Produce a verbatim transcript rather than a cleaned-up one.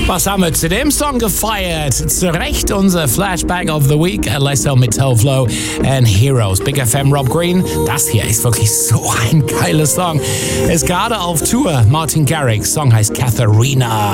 Was haben wir zu dem Song gefeiert? Zu Recht unser Flashback of the Week. Alesso mit Telflow and Heroes. Big F M Rob Green. Das hier ist wirklich so ein geiler Song. Ist gerade auf Tour. Martin Garrix. Song heißt Katharina.